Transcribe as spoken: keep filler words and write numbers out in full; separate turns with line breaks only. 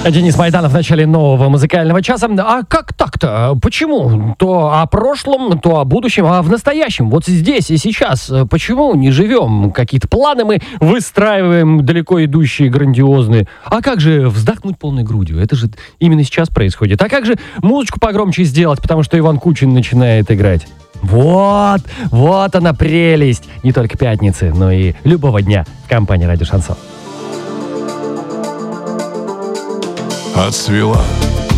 Денис Майданов в начале нового музыкального часа. А как так-то? Почему? То о прошлом, то о будущем, а в настоящем, вот здесь и сейчас. Почему не живем? Какие-то планы мы выстраиваем далеко идущие, грандиозные. А как же вздохнуть полной грудью? Это же именно сейчас происходит. А как же музычку погромче сделать, потому что Иван Кучин начинает играть? Вот, вот она прелесть. Не только пятницы, но и любого дня в компании «Радио Шансон».
Отцвела